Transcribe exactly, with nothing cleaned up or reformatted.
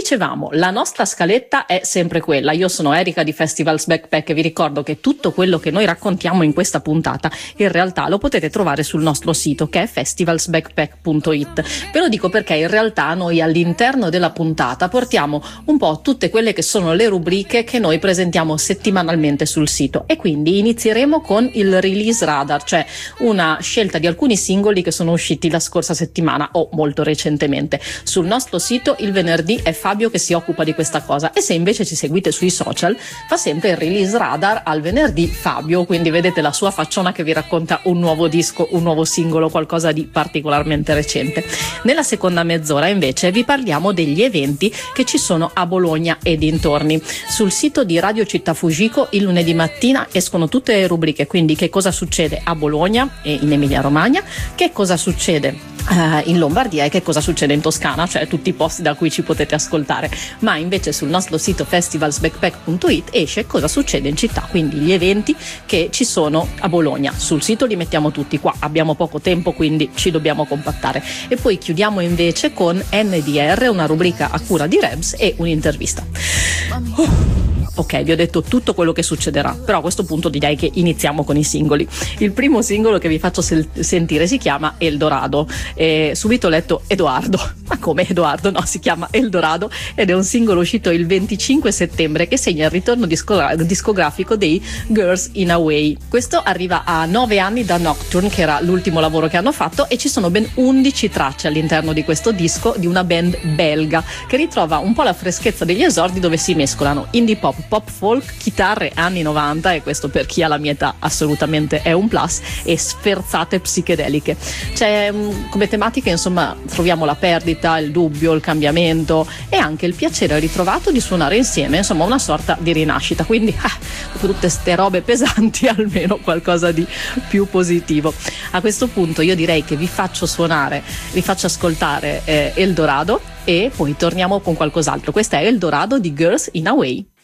Dicevamo, la nostra scaletta è sempre quella. Io sono Erika di Festivals Backpack e vi ricordo che tutto quello che noi raccontiamo in questa puntata in realtà lo potete trovare sul nostro sito, che è festivalsbackpack punto it. Ve lo dico perché in realtà noi all'interno della puntata portiamo un po' tutte quelle che sono le rubriche che noi presentiamo settimanalmente sul sito, e quindi inizieremo con il release radar, cioè una scelta di alcuni singoli che sono usciti la scorsa settimana o molto recentemente. Sul nostro sito il venerdì è Fabio che si occupa di questa cosa, e se invece ci seguite sui social fa sempre il release radar al venerdì Fabio, quindi vedete la sua facciona che vi racconta un nuovo disco, un nuovo singolo, qualcosa di particolarmente recente. Nella seconda mezz'ora invece vi parliamo degli eventi che ci sono a Bologna e dintorni. Sul sito di Radio Città Fujiko il lunedì mattina escono tutte le rubriche, quindi che cosa succede a Bologna e in Emilia Romagna, che cosa succede Uh, in Lombardia e che cosa succede in Toscana, cioè tutti i posti da cui ci potete ascoltare. Ma invece sul nostro sito festivalsbackpack punto it esce cosa succede in città, quindi gli eventi che ci sono a Bologna. Sul sito li mettiamo tutti, qua abbiamo poco tempo quindi ci dobbiamo compattare, e poi chiudiamo invece con N D R, una rubrica a cura di Rebs e un'intervista. uh. Ok, vi ho detto tutto quello che succederà, però a questo punto direi che iniziamo con i singoli. Il primo singolo che vi faccio se- sentire si chiama Eldorado. E subito ho letto Edoardo, ma come Edoardo? No, si chiama Eldorado ed è un singolo uscito il venticinque settembre che segna il ritorno discogra- discografico dei Girls in a Way. Questo arriva a nove anni da Nocturne, che era l'ultimo lavoro che hanno fatto, e ci sono ben undici tracce all'interno di questo disco di una band belga che ritrova un po' la freschezza degli esordi, dove si mescolano indie pop, pop folk, chitarre anni novanta, e questo per chi ha la mia età assolutamente è un plus, e sferzate psichedeliche. C'è come tematiche, insomma, troviamo la perdita, il dubbio, il cambiamento e anche il piacere ritrovato di suonare insieme, insomma una sorta di rinascita, quindi ah, tutte ste robe pesanti almeno qualcosa di più positivo. A questo punto io direi che vi faccio suonare, vi faccio ascoltare eh, Eldorado, e poi torniamo con qualcos'altro. Questa è Eldorado di Girls in a Way.